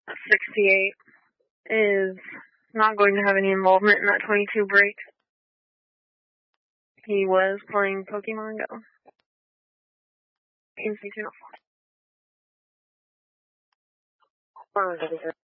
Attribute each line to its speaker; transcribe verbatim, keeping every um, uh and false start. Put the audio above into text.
Speaker 1: sixty-eight is not going to have any involvement in that twenty-two break. He was playing Pokemon Go. In season four.